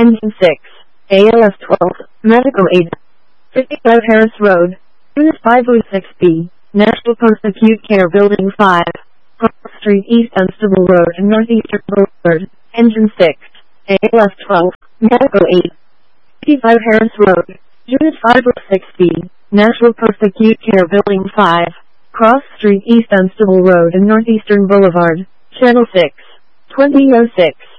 Engine 6, ALS 12, Medical Aid. 55 Harris Road, Unit 506B, National Post Acute Care Building 5, Cross Street East Dunstable Road and Northeastern Boulevard, Engine 6, ALS 12, Medical Aid. 55 Harris Road, Unit 506B, National Post Acute Care Building 5, Cross Street East Dunstable Road and Northeastern Boulevard, Channel 6, 2006.